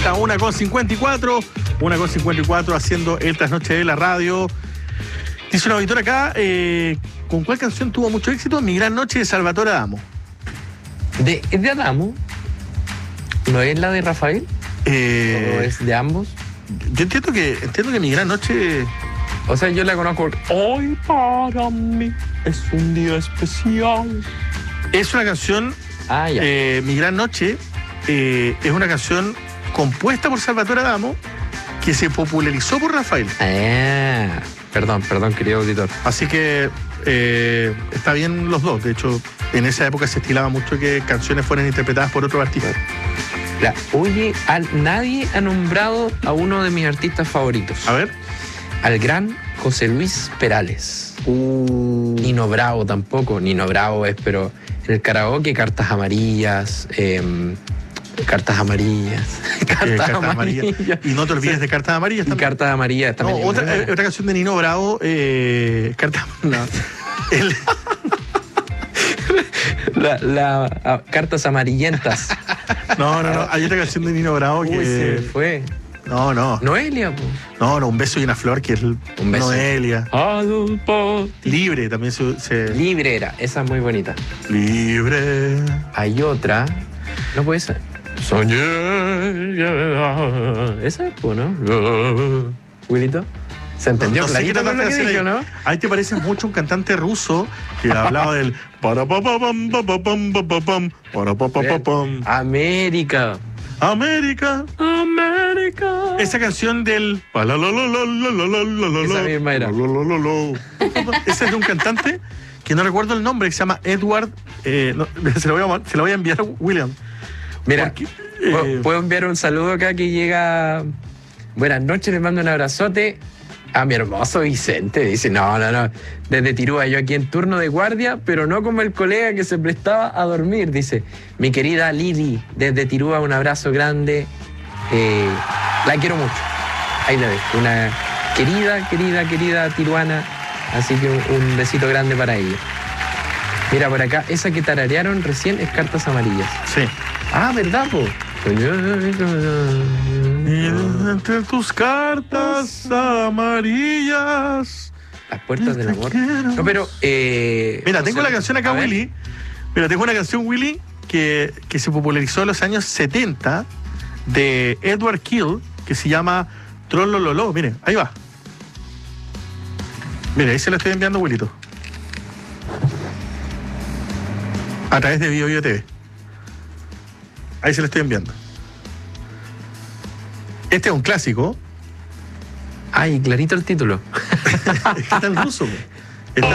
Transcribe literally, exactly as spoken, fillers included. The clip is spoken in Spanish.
cincuenta, una con cincuenta y cuatro, una con cincuenta y cuatro haciendo el trasnoche de la radio. Dice un auditor acá, eh, ¿con cuál canción tuvo mucho éxito? Mi gran noche de Salvatore Adamo. ¿De, ¿Es de Adamo? ¿No es la de Rafael? Eh, ¿O es de ambos? Yo entiendo que, entiendo que Mi gran noche... O sea, yo la conozco. Hoy para mí es un día especial. Es una canción, Ah, ya. eh, Mi gran noche, eh, es una canción compuesta por Salvatore Adamo que se popularizó por Rafael. Ah, perdón, perdón, querido auditor. Así que eh, está bien los dos. De hecho, en esa época se estilaba mucho que canciones fueran interpretadas por otros artistas. La, oye, al, nadie ha nombrado a uno de mis artistas favoritos. A ver. Al gran José Luis Perales. Uh. Nino Bravo tampoco. Nino Bravo es, pero en el karaoke, Cartas Amarillas. Eh, cartas Amarillas. Cartas, Eh, cartas amarillas. amarillas. Y no te olvides de Cartas Amarillas Y también. Cartas Amarillas No, también. otra, eh, otra canción de Nino Bravo, eh, Cartas... No. El, La, la, ah, cartas amarillentas. no, no, no. Hay otra canción de Nino Bravo que... Uy, se me fue. No, no. Noelia, po. No, no, Un beso y una flor, que es el... Un beso. Noelia. Libre también se... se- Libre era, esa es muy bonita. Libre. Hay otra. No puede ser. Soñé. Esa es, po, ¿no? Wilito. ¿Se entendió No sé qué clarito con lo trataste que de dijo, hacer no? ahí. Ahí te parece mucho un cantante ruso que hablaba del... para pa pa pam pa pa pam pa pa pam, para pa pa pa pam. América. América. América. Esa canción del... pa la la la la la la la la la Esa la, misma era. la la la la. Esa es de un cantante que no recuerdo el nombre, que se llama Edward... eh, no, se, lo voy a, se lo voy a enviar a William. Mira, Porque, ¿puedo- eh, puedo enviar un saludo acá que llega. Buenas noches, le mando un abrazote a mi hermoso Vicente. Dice, no, no, no, desde Tirúa, yo aquí en turno de guardia, pero no como el colega que se prestaba a dormir. Dice, mi querida Lili, desde Tirúa, un abrazo grande. Eh, la quiero mucho. Ahí la ves, una querida, querida, querida tiruana. Así que un, un besito grande para ella. Mira, por acá, esa que tararearon recién es Cartas Amarillas. sí. Ah, ¿verdad, po? Y entre tus cartas amarillas... Las puertas del amor. No, pero... Eh, Mira, no tengo sé. la canción acá, A ver. Willy. Mira, tengo una canción, Willy, que, que se popularizó en los años setenta de Edward Kill, que se llama Trollololo. Mire, ahí va. Mire, ahí se la estoy enviando, Willito. A través de Bio Bio T V. Ahí se la estoy enviando. Este es un clásico. Ay, clarito el título. Es que está en ruso. Po.